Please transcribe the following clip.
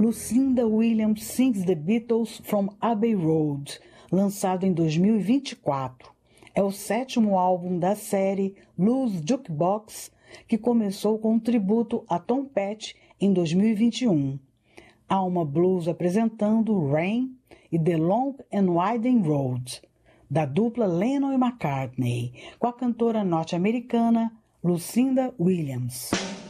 Lucinda Williams Sings the Beatles from Abbey Road, lançado em 2024. É o 7º álbum da série Blues Jukebox, que começou com um tributo a Tom Petty em 2021. Alma Blues apresentando Rain e The Long and Winding Road, da dupla Lennon e McCartney, com a cantora norte-americana Lucinda Williams.